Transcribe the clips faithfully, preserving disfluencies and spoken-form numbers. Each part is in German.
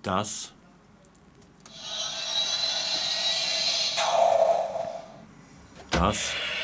Das. Das.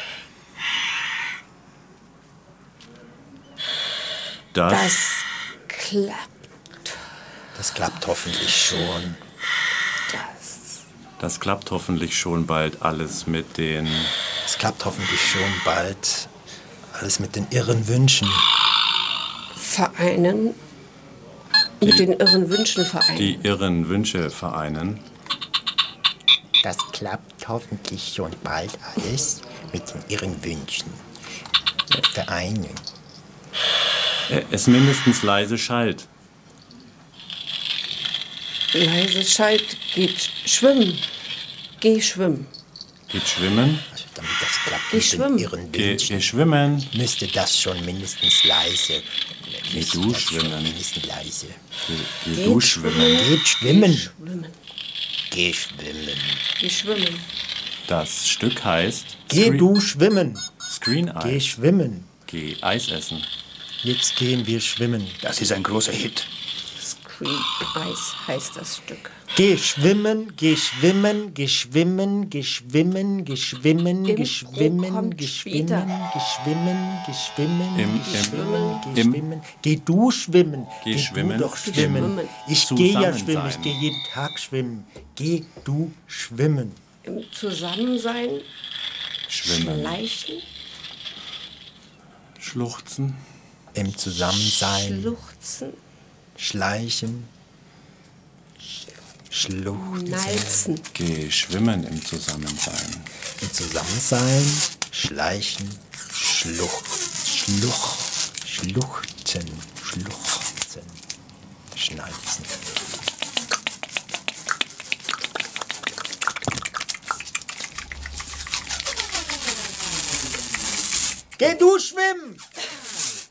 Das. Das klappt. Das klappt hoffentlich schon. Das. Das klappt hoffentlich schon bald alles mit den... Es klappt hoffentlich schon bald alles mit den irren Wünschen. Vereinen. Die, mit den irren Wünschen vereinen. Die irren Wünsche vereinen. Das klappt hoffentlich schon bald alles mit den irren Wünschen vereinen. Es mindestens leise schallt. Leise schallt, geht schwimmen. Geh schwimmen. Geht schwimmen. Also damit das klappt Geh mit schwimmen. den irren Geh, Wünschen, geh schwimmen. müsste das schon mindestens leise. Geh müsste du das schon schwimmen. Mindestens leise. Geh, geh Geht du schwimmen. Geht schwimmen. Schwimmen. Geh schwimmen. Geh schwimmen. Das Stück heißt... Geh Screen- du schwimmen. Screen Geh Eis. schwimmen. Geh Eis essen. Jetzt gehen wir schwimmen. Das ist ein großer Hit. Screen Ice heißt das Stück. Geh schwimmen, geh schwimmen, geh schwimmen, geh schwimmen, geh schwimmen, Impro geh schwimmen, kommt geh später. schwimmen, geh schwimmen, geh schwimmen, Im- geh im- schwimmen, geh im- schwimmen. Geh du schwimmen. Geh schwimmen. du doch Geh schwimmen. schwimmen. Ich gehe ja Zusammen schwimmen, ich sein. gehe jeden Tag schwimmen. Geh du schwimmen. Im Zusammensein Schwimmen. schleichen, Schluchzen. Im Zusammensein, schluchzen, schleichen, schluchzen. nalzen. Geh schwimmen im Zusammensein. Im Zusammensein, schleichen, schluch, schluch, schluchzen, schluchzen, schnalzen. Geh du schwimmen!